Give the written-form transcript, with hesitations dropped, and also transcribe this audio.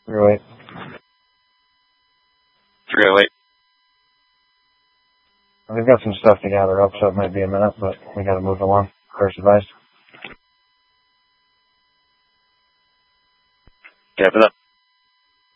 308. 308. We've got some stuff to gather up, so it might be a minute, but we gotta move along. Clear's advised. Yeah, for that.